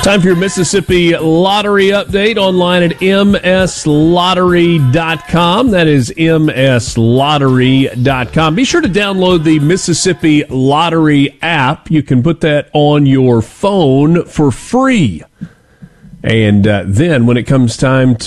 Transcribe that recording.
Time for your Mississippi Lottery update online at mslottery.com. That is mslottery.com. Be sure to download the Mississippi Lottery app. You can put that on your phone for free. And then when it comes time